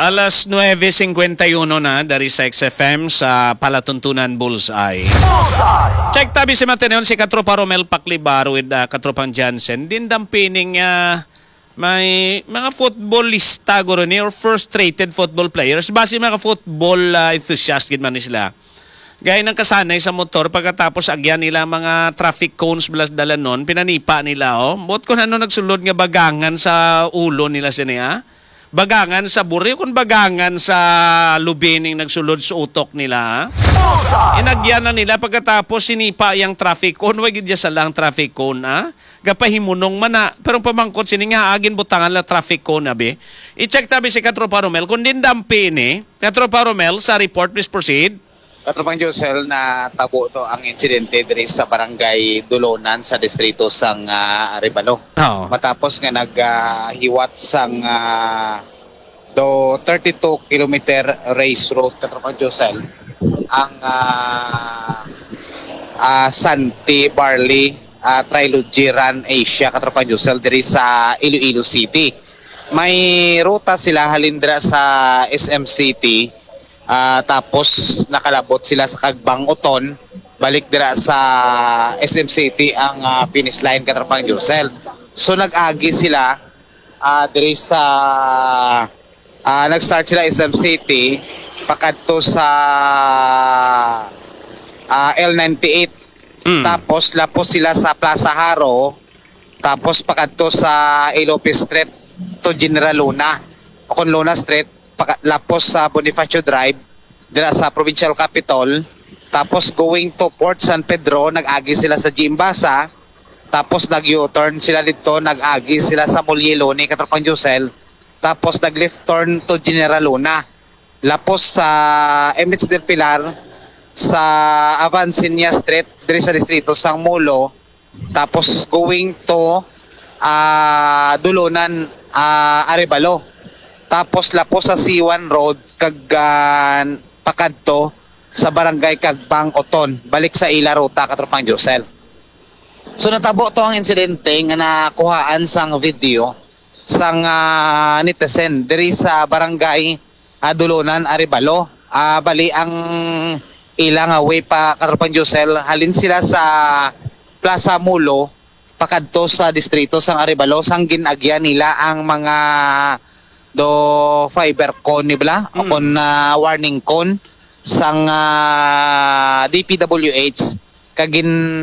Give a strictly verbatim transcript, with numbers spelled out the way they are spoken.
Alas nueve singkwenta y uno na dari sa X F M sa Palatuntunan Bullseye. Check tabi si Mateneon si Katropa Romel Paclibar with uh, Katropang Jansen. Din dampining uh, may mga footballista guro ni or frustrated football players. Base mga football uh, enthusiast gid man sila. Gaya ng kasanay sa motor pagkatapos agyan nila mga traffic cones belas dalanon, pinanipa nila oh. Bot ko ano nagsulod nga bagangan sa ulo nila siniya. Bagangan sa buri kung bagangan sa lubining nagsulod sa utok nila. Inagyan na nila pagkatapos sinipa yung traffic cone. Wag yun sa lang traffic cone ha. Gapahimunong mana. Pero pamangkot sininga agin butangan la traffic cone abi. I-check tabi si Katropa Romel. Kung din dampi ni Katropa Romel sa report, please proceed. Katropang Josel, na tabo to ang insidente diri sa barangay Dulonan sa distrito sang uh, Arevalo. Oh. Matapos nga naghiwat uh, sang uh, do thirty-two kilometer race road, Katropang Josel, ang uh, uh, Santi Barley uh, Trilogy Run Asia, Katropang Josel, diri sa Iloilo City. May ruta sila halindra sa S M City. Uh, tapos nakalabot sila sa Kagbang Oton, balik dira sa S M City ang uh, finish line, Katropang Josel. So nag-agi sila uh, diri sa uh, nag-start sila S M City pakadto sa uh, L ninety-eight. Mm. Tapos lapos sila sa Plaza Haro, tapos pakadto sa Ilope Street to General Luna o kon Luna Street, lapos sa Bonifacio Drive dira sa Provincial Capitol, tapos going to Port San Pedro, nag-agi sila sa Jimbasa, tapos nag-U-turn sila dito, nag-agi sila sa Molyeloni, Katropang Josel, tapos nag-left turn to General Luna, lapos sa M H del Pilar sa Avancinia Street diri sa distrito sang Molo, tapos going to uh, Dulonan, uh, Arevalo. Tapos lapos sa C one Road kag uh, pakadto sa barangay Kagbang Oton, balik sa ila ruta, Katropang Josel. So natabo to ang insidente nga nakuhaan sang video sang uh, netizen diri sa barangay uh, Dulonan, Arevalo. Uh, bali ang ilang uh, way pa, Katropang Josel, halin sila sa Plaza Mulo pakadto sa distrito sang Arevalo, sang ginagyan nila ang mga do fiber cone ni bala mm. o kon uh, warning cone sang uh, D P W H kagin